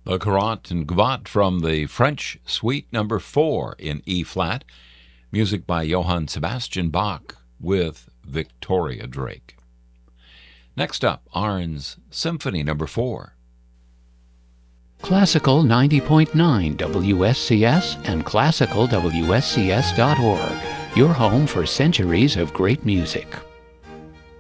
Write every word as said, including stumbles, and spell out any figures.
The Courant and Gavotte from the French Suite Number Four in E flat, music by Johann Sebastian Bach with Victoria Drake. Next up, Arn's Symphony Number Four. Classical ninety point nine W S C S and classical W S C S dot org, your home for centuries of great music.